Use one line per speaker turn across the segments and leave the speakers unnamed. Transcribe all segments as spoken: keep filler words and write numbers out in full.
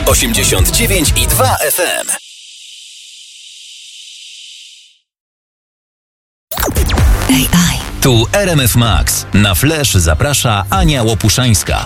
osiemdziesiąt dziewięć i dwa F M. A I. Tu R M F Max. Na Flash zaprasza Ania Łopuszańska.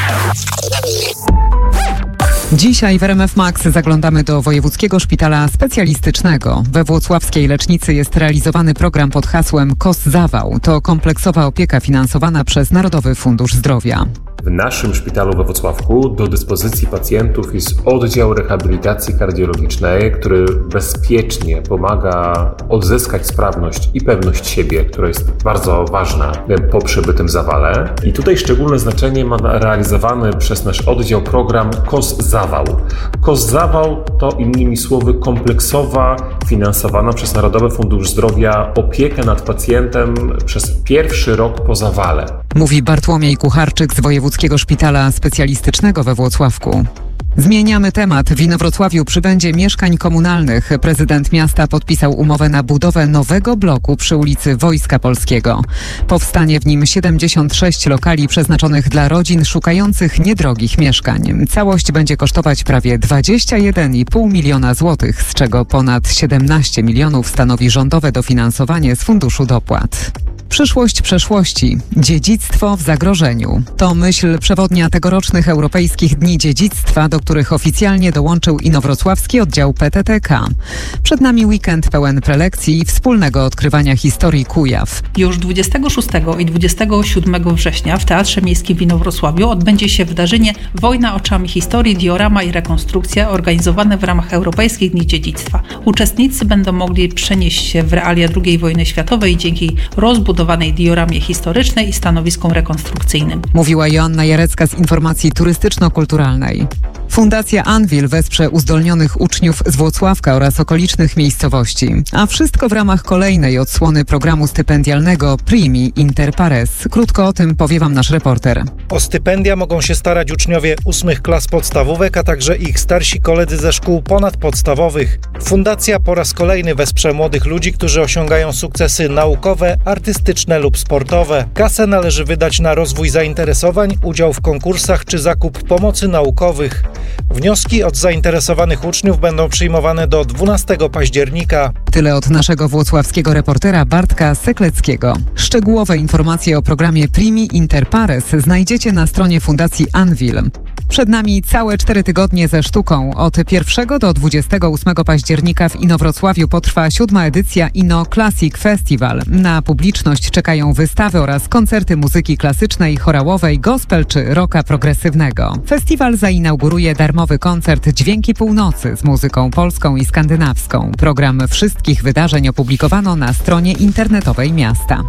Dzisiaj w R M F Max zaglądamy do Wojewódzkiego Szpitala Specjalistycznego. We włocławskiej lecznicy jest realizowany program pod hasłem K O S Zawał. To kompleksowa opieka finansowana przez Narodowy Fundusz Zdrowia.
W naszym szpitalu we Włocławku do dyspozycji pacjentów jest oddział rehabilitacji kardiologicznej, który bezpiecznie pomaga odzyskać sprawność i pewność siebie, która jest bardzo ważna po przebytym zawale. I tutaj szczególne znaczenie ma realizowany przez nasz oddział program K O S Zawał. K O S Zawał to innymi słowy kompleksowa, finansowana przez Narodowy Fundusz Zdrowia opieka nad pacjentem przez pierwszy rok po zawale.
Mówi Bartłomiej Kucharczyk z Wojewódzkiego Szpitala Specjalistycznego we Włocławku. Zmieniamy temat. W Inowrocławiu przybędzie mieszkań komunalnych. Prezydent miasta podpisał umowę na budowę nowego bloku przy ulicy Wojska Polskiego. Powstanie w nim siedemdziesiąt sześć lokali przeznaczonych dla rodzin szukających niedrogich mieszkań. Całość będzie kosztować prawie dwadzieścia jeden i pół miliona złotych, z czego ponad siedemnaście milionów stanowi rządowe dofinansowanie z Funduszu Dopłat. Przyszłość przeszłości. Dziedzictwo w zagrożeniu. To myśl przewodnia tegorocznych Europejskich Dni Dziedzictwa, do których oficjalnie dołączył inowrocławski oddział P T T K. Przed nami weekend pełen prelekcji i wspólnego odkrywania historii Kujaw.
Już dwudziestego szóstego i dwudziestego siódmego września w Teatrze Miejskim w Inowrocławiu odbędzie się wydarzenie Wojna oczami historii, diorama i rekonstrukcja organizowane w ramach Europejskich Dni Dziedzictwa. Uczestnicy będą mogli przenieść się w realia drugiej wojny światowej dzięki rozbudowanej dioramie historycznej i stanowiskom rekonstrukcyjnym.
Mówiła Joanna Jarecka z Informacji Turystyczno-Kulturalnej. Fundacja Anvil wesprze uzdolnionych uczniów z Włocławka oraz okolicznych miejscowości. A wszystko w ramach kolejnej odsłony programu stypendialnego Primi Inter Pares. Krótko o tym powie wam nasz reporter.
O stypendia mogą się starać uczniowie ósmych klas podstawówek, a także ich starsi koledzy ze szkół ponadpodstawowych. Fundacja po raz kolejny wesprze młodych ludzi, którzy osiągają sukcesy naukowe, artystyczne lub sportowe. Kasę należy wydać na rozwój zainteresowań, udział w konkursach czy zakup pomocy naukowych. Wnioski od zainteresowanych uczniów będą przyjmowane do dwunastego października.
Tyle od naszego włocławskiego reportera Bartka Sekleckiego. Szczegółowe informacje o programie Primi Inter Pares znajdziecie na stronie Fundacji Anvil. Przed nami całe cztery tygodnie ze sztuką. Od pierwszego do dwudziestego ósmego października w Inowrocławiu potrwa siódma edycja Inno Classic Festival. Na publiczność czekają wystawy oraz koncerty muzyki klasycznej, chorałowej, gospel czy rocka progresywnego. Festiwal zainauguruje darmowy koncert Dźwięki Północy z muzyką polską i skandynawską. Program wszystkich wydarzeń opublikowano na stronie internetowej miasta.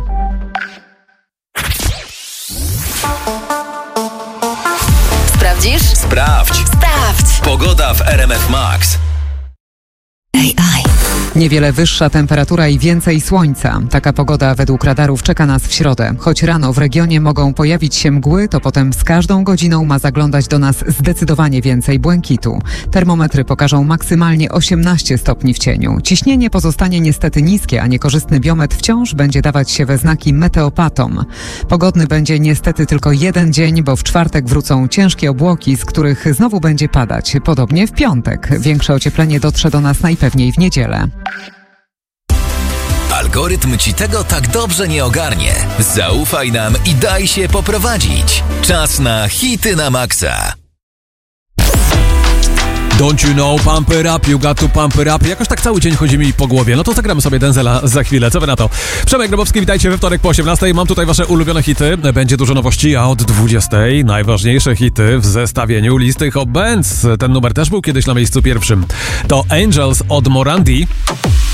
Sprawdzisz? Sprawdź. Sprawdź. Pogoda w R M F Max.
A I. Niewiele wyższa temperatura i więcej słońca. Taka pogoda według radarów czeka nas w środę. Choć rano w regionie mogą pojawić się mgły, to potem z każdą godziną ma zaglądać do nas zdecydowanie więcej błękitu. Termometry pokażą maksymalnie osiemnaście stopni w cieniu. Ciśnienie pozostanie niestety niskie, a niekorzystny biometr wciąż będzie dawać się we znaki meteopatom. Pogodny będzie niestety tylko jeden dzień, bo w czwartek wrócą ciężkie obłoki, z których znowu będzie padać. Podobnie w piątek. Większe ocieplenie dotrze do nas najpewniej w niedzielę.
Algorytm ci tego tak dobrze nie ogarnie. Zaufaj nam i daj się poprowadzić. Czas na hity na maksa.
Don't you know, pump it up, you got to pump it up. Jakoś tak cały dzień chodzi mi po głowie. No to zagramy sobie Denzela za chwilę. Co wy na to? Przemek Grabowski, witajcie we wtorek po osiemnastej. Mam tutaj wasze ulubione hity. Będzie dużo nowości, a od dwudziestej najważniejsze hity w zestawieniu listy Hot Bands. Ten numer też był kiedyś na miejscu pierwszym. To Angels od Morandi.